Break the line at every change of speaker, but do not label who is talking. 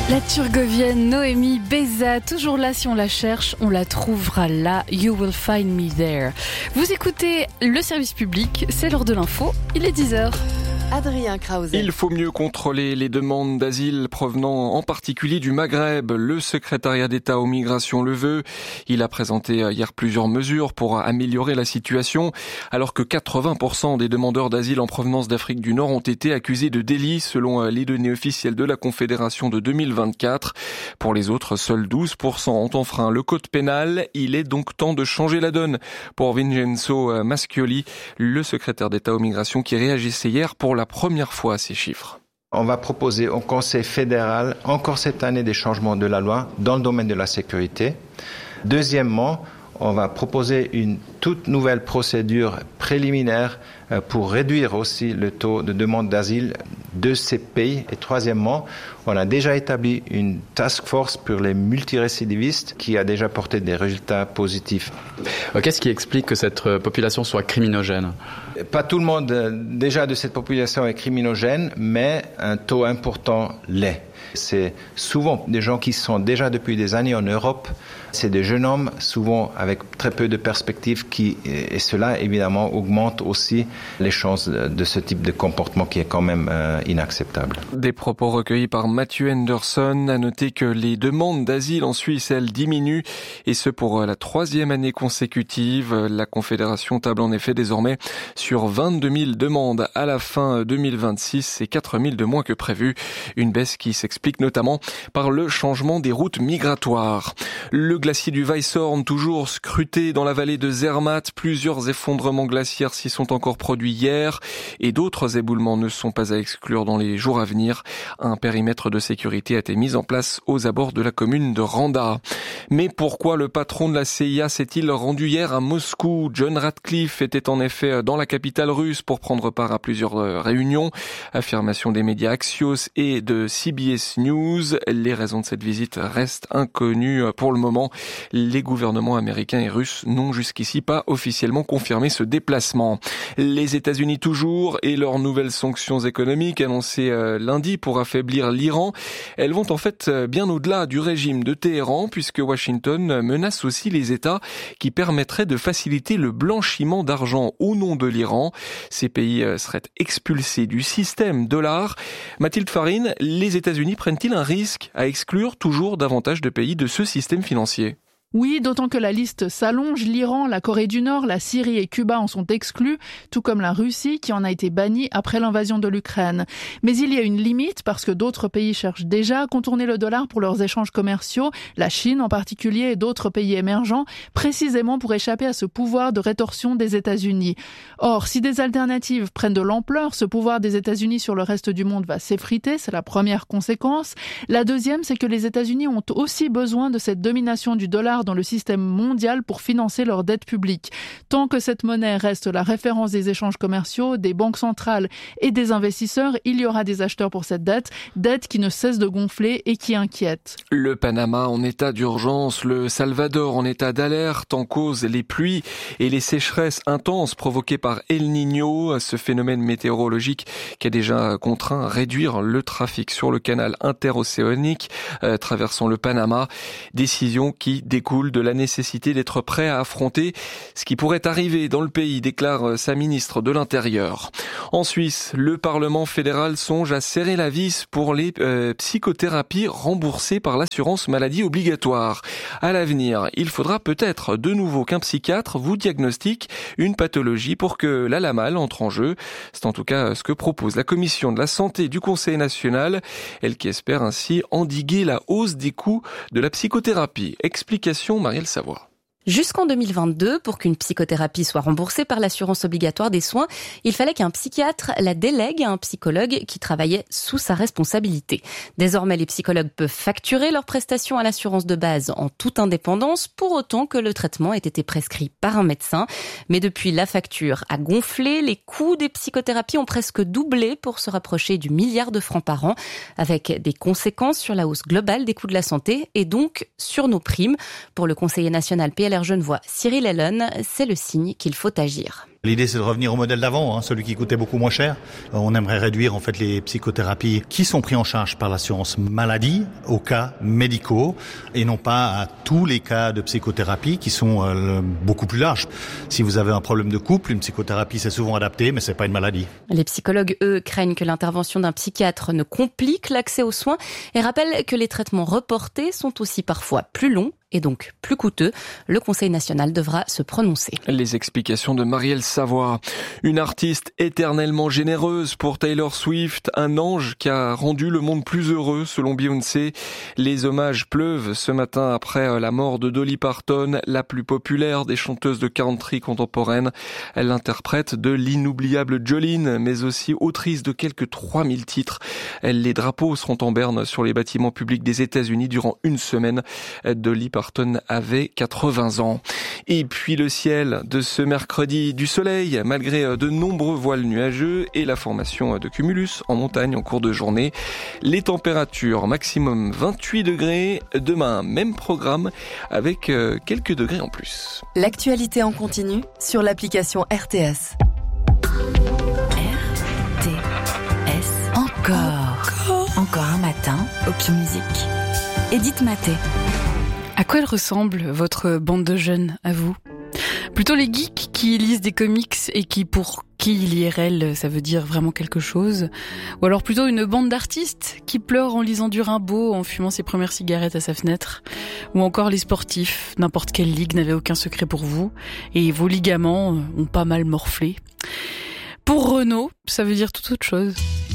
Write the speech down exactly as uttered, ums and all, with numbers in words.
La Turgovienne Noémie Beza, toujours là si on la cherche, on la trouvera là. You will find me there. Vous écoutez le service public, c'est l'heure de l'info, il est dix heures.
Adrien Krause.
Il faut mieux contrôler les demandes d'asile provenant en particulier du Maghreb. Le secrétariat d'État aux migrations le veut. Il a présenté hier plusieurs mesures pour améliorer la situation, alors que quatre-vingts pour cent des demandeurs d'asile en provenance d'Afrique du Nord ont été accusés de délit selon les données officielles de la Confédération de deux mille vingt-quatre. Pour les autres, seuls douze pour cent ont enfreint le code pénal. Il est donc temps de changer la donne pour Vincenzo Mascioli, le secrétaire d'État aux migrations qui réagissait hier pour la première fois à ces chiffres.
On va proposer au Conseil fédéral encore cette année des changements de la loi dans le domaine de la sécurité. Deuxièmement, on va proposer une toute nouvelle procédure préliminaire pour réduire aussi le taux de demande d'asile de ces pays. Et troisièmement, on a déjà établi une task force pour les multirécidivistes qui a déjà porté des résultats positifs.
Qu'est-ce qui explique que cette population soit criminogène ?
Pas tout le monde déjà de cette population est criminogène, mais un taux important l'est. C'est souvent des gens qui sont déjà depuis des années en Europe. C'est des jeunes hommes, souvent avec très peu de perspectives, qui, et cela évidemment augmente aussi les chances de ce type de comportement qui est quand même euh, inacceptable.
Des propos recueillis par Matthew Henderson. À noter que les demandes d'asile en Suisse, elles, diminuent, et ce pour la troisième année consécutive. La Confédération table en effet désormais sur vingt-deux mille demandes à la fin deux mille vingt-six et quatre mille de moins que prévu. Une baisse qui s'explique notamment par le changement des routes migratoires. Le glacier du Weisshorn, toujours scruté dans la vallée de Zermatt. Plusieurs effondrements glaciaires s'y sont encore produits hier et d'autres éboulements ne sont pas à exclure dans les jours à venir. Un périmètre de sécurité a été mis en place aux abords de la commune de Randa. Mais pourquoi le patron de la C I A s'est-il rendu hier à Moscou ? John Ratcliffe était en effet dans la capitale russe pour prendre part à plusieurs réunions. Affirmation des médias Axios et de C B S News. Les raisons de cette visite restent inconnues pour le moment. Les gouvernements américains et russes n'ont jusqu'ici pas officiellement confirmé ce déplacement. Les États-Unis toujours et leurs nouvelles sanctions économiques annoncées lundi pour affaiblir l'Iran. Elles vont en fait bien au-delà du régime de Téhéran puisque Washington menace aussi les États qui permettraient de faciliter le blanchiment d'argent au nom de l'Iran. Ces pays seraient expulsés du système dollar. Mathilde Farine, les États-Unis prennent-ils un risque à exclure toujours davantage de pays de ce système financier ?
Oui, d'autant que la liste s'allonge. L'Iran, la Corée du Nord, la Syrie et Cuba en sont exclus, tout comme la Russie qui en a été bannie après l'invasion de l'Ukraine. Mais il y a une limite parce que d'autres pays cherchent déjà à contourner le dollar pour leurs échanges commerciaux, la Chine en particulier et d'autres pays émergents, précisément pour échapper à ce pouvoir de rétorsion des États-Unis. Or, si des alternatives prennent de l'ampleur, ce pouvoir des États-Unis sur le reste du monde va s'effriter, c'est la première conséquence. La deuxième, c'est que les États-Unis ont aussi besoin de cette domination du dollar dans le système mondial pour financer leur dette publique. Tant que cette monnaie reste la référence des échanges commerciaux, des banques centrales et des investisseurs, il y aura des acheteurs pour cette dette, dette qui ne cesse de gonfler et qui inquiète.
Le Panama en état d'urgence, le Salvador en état d'alerte, en cause les pluies et les sécheresses intenses provoquées par El Niño, ce phénomène météorologique qui a déjà contraint à réduire le trafic sur le canal interocéanique euh, traversant le Panama. Décision qui découle de la nécessité d'être prêt à affronter ce qui pourrait arriver dans le pays, déclare sa ministre de l'Intérieur. En Suisse, le Parlement fédéral songe à serrer la vis pour les euh, psychothérapies remboursées par l'assurance maladie obligatoire. À l'avenir, il faudra peut-être de nouveau qu'un psychiatre vous diagnostique une pathologie pour que la LAMAL entre en jeu. C'est en tout cas ce que propose la Commission de la santé du Conseil national, elle qui espère ainsi endiguer la hausse des coûts de la psychothérapie. Explication Marielle Savoie.
Jusqu'en deux mille vingt-deux, pour qu'une psychothérapie soit remboursée par l'assurance obligatoire des soins, il fallait qu'un psychiatre la délègue à un psychologue qui travaillait sous sa responsabilité. Désormais, les psychologues peuvent facturer leurs prestations à l'assurance de base en toute indépendance, pour autant que le traitement ait été prescrit par un médecin. Mais depuis, la facture a gonflé, les coûts des psychothérapies ont presque doublé pour se rapprocher du milliard de francs par an, avec des conséquences sur la hausse globale des coûts de la santé et donc sur nos primes. Pour le conseiller national P L R Genevois Cyril Ellen, c'est le signe qu'il faut agir.
L'idée, c'est de revenir au modèle d'avant, hein, celui qui coûtait beaucoup moins cher. On aimerait réduire en fait les psychothérapies qui sont prises en charge par l'assurance maladie aux cas médicaux et non pas à tous les cas de psychothérapie qui sont euh, beaucoup plus larges. Si vous avez un problème de couple, une psychothérapie c'est souvent adapté, mais c'est pas une maladie.
Les psychologues, eux, craignent que l'intervention d'un psychiatre ne complique l'accès aux soins et rappellent que les traitements reportés sont aussi parfois plus longs et donc plus coûteux. Le Conseil national devra se prononcer.
Les explications de Marielle Savoie. Une artiste éternellement généreuse pour Taylor Swift, un ange qui a rendu le monde plus heureux selon Beyoncé. Les hommages pleuvent ce matin après la mort de Dolly Parton, la plus populaire des chanteuses de country contemporaines. Elle interprète de l'inoubliable Jolene, mais aussi autrice de quelques trois mille titres. Les drapeaux seront en berne sur les bâtiments publics des États-Unis durant une semaine. Dolly Parton avait quatre-vingts ans. Et puis le ciel de ce mercredi, du soleil malgré de nombreux voiles nuageux et la formation de cumulus en montagne en cours de journée. Les températures maximum vingt-huit degrés. Demain, même programme avec quelques degrés en plus.
L'actualité en continu sur l'application R T S.
R T S. Encore. Encore. Encore un matin. Opium Music. Edith Maté.
À quoi elle ressemble, votre bande de jeunes, à vous ? Plutôt les geeks qui lisent des comics et qui, pour qui l'I R L, ça veut dire vraiment quelque chose ? Ou alors plutôt une bande d'artistes qui pleurent en lisant du Rimbaud, en fumant ses premières cigarettes à sa fenêtre ? Ou encore les sportifs, n'importe quelle ligue n'avait aucun secret pour vous, et vos ligaments ont pas mal morflé ? Pour Renaud, ça veut dire toute autre chose.